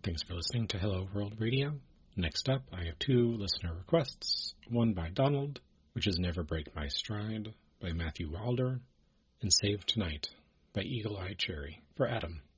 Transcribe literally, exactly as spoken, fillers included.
Thanks for listening to Hello World Radio. Next up, I have two listener requests. One by Donald, which is Never Break My Stride by Matthew Wilder, and Save Tonight by Eagle Eye Cherry for Adam.